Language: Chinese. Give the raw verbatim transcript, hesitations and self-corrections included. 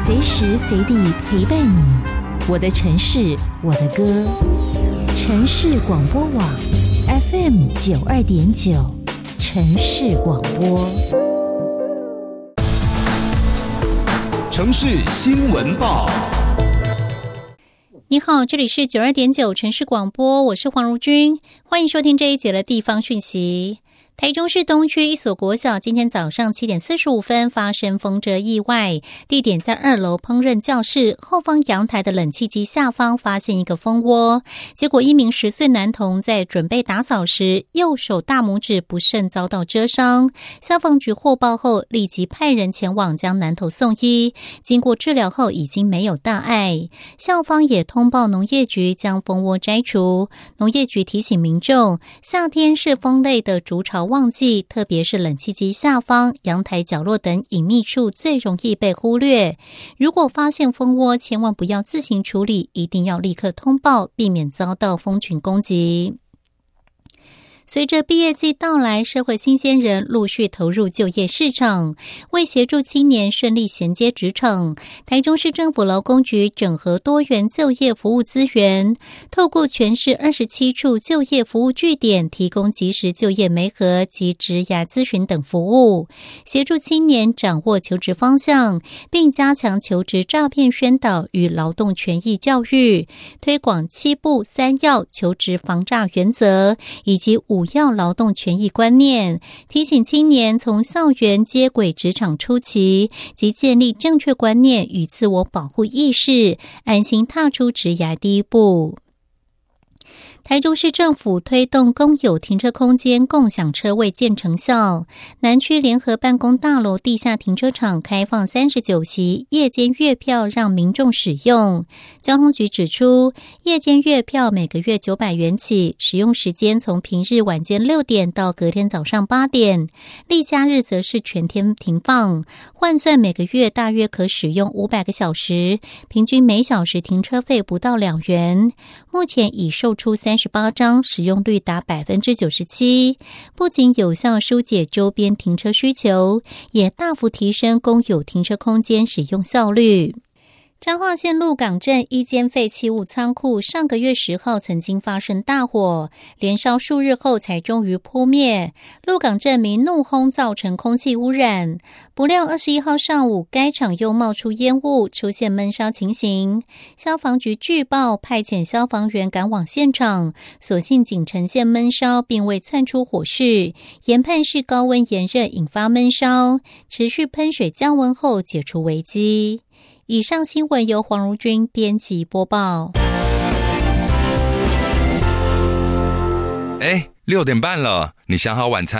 随时随地陪伴你。我的城市，我的歌。城市广播网 F M 九二点九，城市广播。 城市新闻报。 你好，这里是九二点九城市广播，我是黄如君，欢迎收听这一节的地方讯息。台中市东区一所国小今天早上七点四十五分发生风车意外，地点在二楼烹饪教室后方阳台的冷气机下方发现一个蜂窝，结果一名十岁男童在准备打扫时，右手大拇指不慎遭到蛰伤。消防局获报后立即派人前往将男童送医，经过治疗后已经没有大碍。校方也通报农业局将蜂窝摘除。农业局提醒民众，夏天是蜂类的筑巢旺季，特别是冷气机下方、阳台角落等隐秘处最容易被忽略。如果发现蜂窝，千万不要自行处理，一定要立刻通报，避免遭到蜂群攻击。随着毕业季到来，社会新鲜人陆续投入就业市场。为协助青年顺利衔接职场，台中市政府劳工局整合多元就业服务资源，透过全市二十七处就业服务据点，提供即时就业媒合及职涯咨询等服务，协助青年掌握求职方向，并加强求职诈骗宣导与劳动权益教育，推广七不三要求职防诈原则以及五要劳动权益观念，提醒青年从校园接轨职场初期及建立正确观念与自我保护意识，安心踏出职涯第一步。台中市政府推动公有停车空间共享车位见成效，南区联合办公大楼地下停车场开放三十九席夜间月票让民众使用。交通局指出，夜间月票每个月九百元起，使用时间从平日晚间六点到隔天早上八点，例假日则是全天停放，换算每个月大约可使用五百个小时，平均每小时停车费不到两元。目前已售出三十八张，使用率达 百分之九十七， 不仅有效疏解周边停车需求，也大幅提升公有停车空间使用效率。彰化县鹿港镇一间废弃物仓库上个月十号曾经发生大火，连烧数日后才终于扑灭。鹿港镇民怒轰造成空气污染，不料二十一号上午该厂又冒出烟雾，出现闷烧情形。消防局据报派遣消防员赶往现场，所幸仅呈现闷烧，并未窜出火势，研判是高温炎热引发闷烧，持续喷水降温后解除危机。以上新闻由黄如君编辑播报。 哎，六点半了，你想好晚餐